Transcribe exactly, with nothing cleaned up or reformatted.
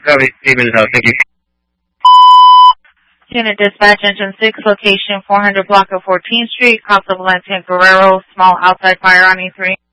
Copy, Stevens, uh, thank you. Unit Dispatch, Engine six, location four hundred block of fourteenth Street, Casa Valente and Guerrero, small outside fire on E three.